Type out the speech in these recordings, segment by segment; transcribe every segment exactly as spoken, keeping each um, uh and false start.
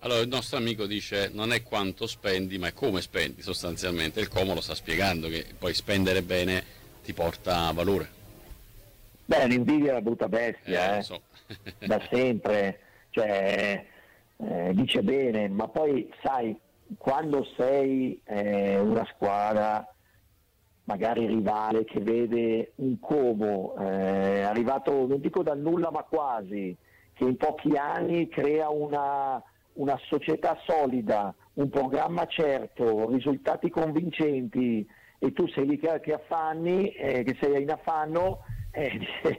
Allora il nostro amico dice non è quanto spendi ma è come spendi sostanzialmente, il Como lo sta spiegando che poi spendere bene ti porta valore. Beh, l'invidia è una brutta Eh, bestia, lo eh, so. da sempre, cioè, eh, dice bene, ma poi sai, quando sei eh, una squadra magari rivale che vede un Como eh, arrivato, non dico dal nulla ma quasi, che in pochi anni crea una, una società solida, un programma certo, risultati convincenti, e tu sei lì che, che affanni, eh, che sei in affanno, eh,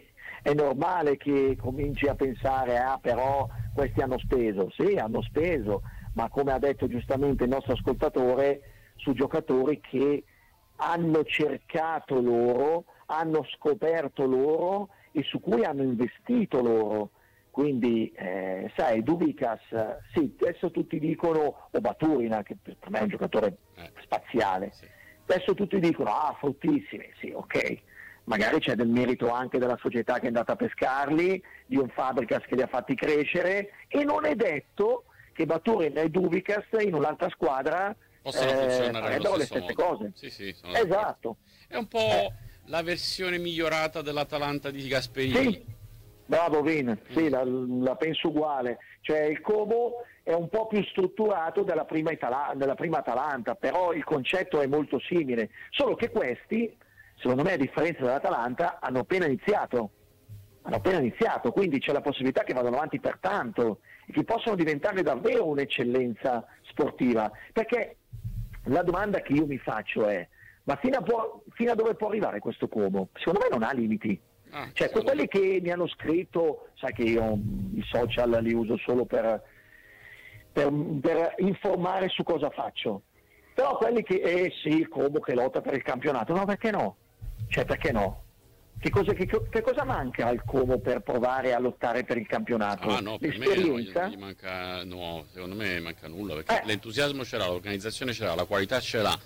è normale che cominci a pensare, ah però questi hanno speso, sì hanno speso, ma come ha detto giustamente il nostro ascoltatore, su giocatori che hanno cercato loro, hanno scoperto loro e su cui hanno investito loro. Quindi eh, sai, Dubikas, sì, adesso tutti dicono, o Baturina, che per me è un giocatore Eh, spaziale, sì. adesso tutti dicono, ah, fortissimi, sì, ok, magari c'è del merito anche della società che è andata a pescarli, di un Fabregas che li ha fatti crescere, e non è detto che Baturina e Dubikas in un'altra squadra Possono eh, funzionare nello farebbero le stesso stesse modo. cose. Sì, sì, sono d'accordo. Esatto. È un Eh, po' la versione migliorata dell'Atalanta di Gasperini. sì, bravo Vin, sì, Mm. la, la penso uguale. Cioè il Como è un po' più strutturato della prima, Itala- della prima Atalanta, però il concetto è molto simile. Solo che questi, secondo me, a differenza dell'Atalanta, hanno appena iniziato. Hanno appena iniziato, quindi c'è la possibilità che vadano avanti per tanto e che possano diventare davvero un'eccellenza sportiva. Perché la domanda che io mi faccio è: ma fino a, può, fino a dove può arrivare questo Como? Secondo me non ha limiti. Ah, Cioè, secondo quelli me. che mi hanno scritto, sai che io i social li uso solo per, per, per informare su cosa faccio, però quelli che, eh sì, il Como che lotta per il campionato, no, perché no? Cioè, perché no? Che cosa, che, che cosa manca al Como per provare a lottare per il Ah campionato? no, per me no, gli, L'esperienza? gli manca, no, secondo me manca nulla perché Eh, l'entusiasmo ce l'ha, l'organizzazione ce l'ha, la qualità ce l'ha,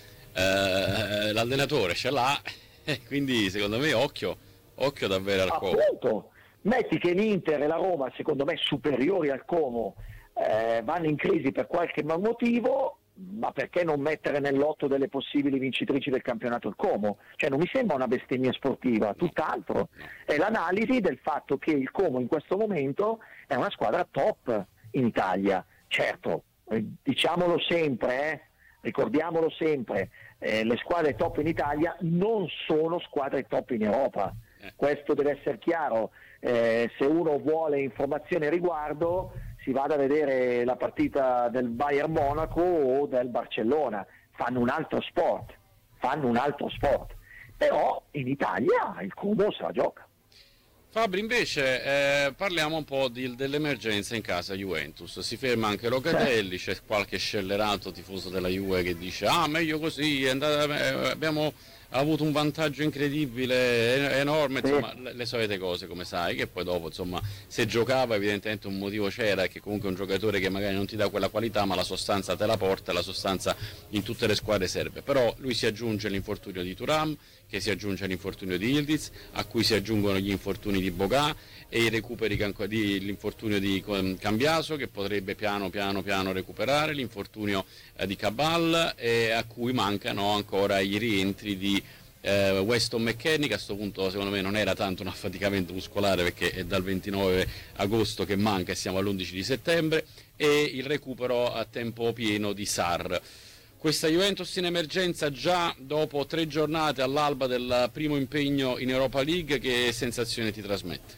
eh, l'allenatore ce l'ha, e quindi secondo me occhio, occhio davvero al Como. appunto, metti che l'Inter e la Roma, secondo me superiori al Como, eh, vanno in crisi per qualche motivo, ma perché non mettere nell'otto delle possibili vincitrici del campionato il Como? Cioè non mi sembra una bestemmia sportiva, No, tutt'altro. no. È l'analisi del fatto che il Como in questo momento è una squadra top in Italia. Certo, eh, diciamolo sempre, eh, ricordiamolo sempre, eh, le squadre top in Italia non sono squadre top in Europa. Eh. Questo deve essere chiaro. Eh, se uno vuole informazioni a riguardo, si vada a vedere la partita del Bayern Monaco o del Barcellona, fanno un altro sport, fanno un altro sport. Però in Italia il Como se la gioca. Fabri, invece eh, parliamo un po' di, dell'emergenza in casa Juventus. Si ferma anche Locatelli, c'è qualche scellerato tifoso della Juve che dice ah meglio così, è andata, eh, abbiamo avuto un vantaggio incredibile, enorme, Sì. insomma le, le solite cose come sai, che poi dopo insomma se giocava evidentemente un motivo c'era, che comunque è un giocatore che magari non ti dà quella qualità ma la sostanza te la porta, la sostanza in tutte le squadre serve. Però lui si aggiunge l'infortunio di Thuram, che si aggiunge all'infortunio di Yildiz, a cui si aggiungono gli infortuni di Bogà e i recuperi di l'infortunio di Cambiaso, che potrebbe piano piano piano recuperare, l'infortunio eh, di Cabal, e a cui mancano ancora i rientri di eh, Weston McKennie, che a questo punto secondo me non era tanto un affaticamento muscolare perché è dal ventinove agosto che manca e siamo all'undici di settembre, e il recupero a tempo pieno di Sarr. Questa Juventus in emergenza già dopo tre giornate all'alba del primo impegno in Europa League, che sensazione ti trasmette?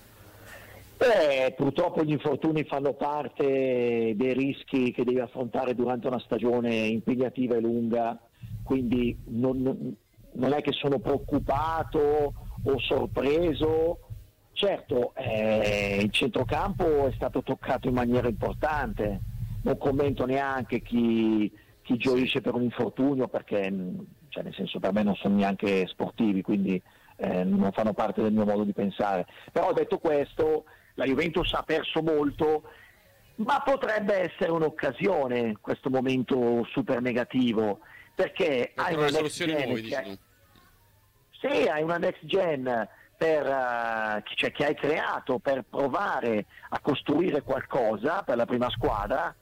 Eh, purtroppo gli infortuni fanno parte dei rischi che devi affrontare durante una stagione impegnativa e lunga, quindi non, non è che sono preoccupato o sorpreso. Certo, eh, il centrocampo è stato toccato in maniera importante, non commento neanche chi, chi gioisce per un infortunio perché, cioè, nel senso, per me non sono neanche sportivi, quindi eh, non fanno parte del mio modo di pensare. Però detto questo, la Juventus ha perso molto, ma potrebbe essere un'occasione questo momento super negativo, perché Per hai trovare una next soluzioni gen nuove, che dici è- tu? sì, hai una next gen, per, uh, cioè, che hai creato per provare a costruire qualcosa per la prima squadra,